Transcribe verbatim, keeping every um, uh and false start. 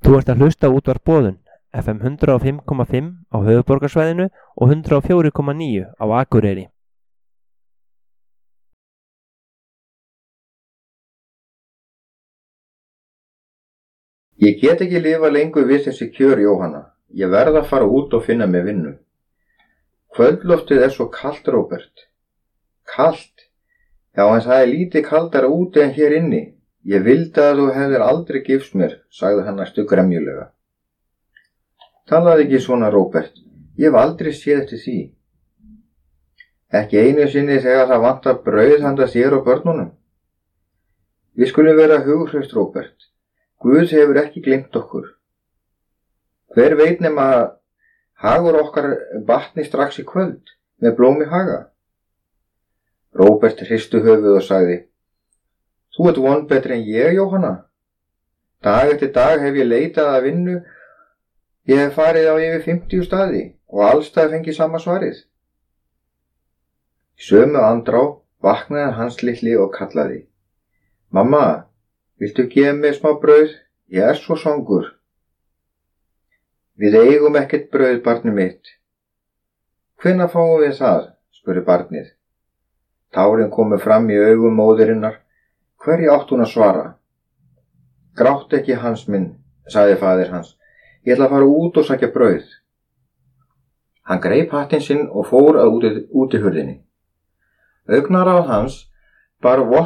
Þú ert að hlusta á útvarp Boðun, F M hundrað og fimm komma fimm á höfuðborgarsvæðinu og hundrað og fjögur komma níu á Akureyri. Ég get ekki lifað lengur við þessi kjör, Jóhanna. Ég verð að fara út og finna mér vinnu. Kvöldloftið er svo kalt, Róbert. Kalt? Já, en það er lítið kaldara úti en hér inni. Ég vildi að þú hefðir aldrei gifst mér, sagði hann næstu gremjulega. Talaði ekki svona, Róbert. Ég hef aldrei séð eftir því. Ekki einu sinni þegar það vantar brauð handa þér og börnunum. Við skulum vera hughreyst, Róbert. Guð hefur ekki gleymt okkur. Hver veit nema hagur okkar batni strax í kvöld með blómi haga? Róbert hristi höfuð og sagði: Þú ert von betri en ég, Jóhanna. Dag eftir dag hef ég leitað að vinnu. Ég hef farið á yfir fimmtíu staði og allstað fengið sama svarið. Í sömu andrá vaknaði hans litli og kallaði: Mamma, viltu gefa mér smá brauð? Ég er svo svangur. Við eigum ekkert brauð, barnið mitt. Hvenær fáum við það? Spurði barnið. Tárin komu fram í augum móðurinnar. Hverju átt hún að svara? Grátt ekki, Hans minn, sagði faðir hans. Ég ætla að fara út og sækja brauð. Hann greip hattinn sinn og fór að úti, útihurðinni. Augnaráð hans bar vott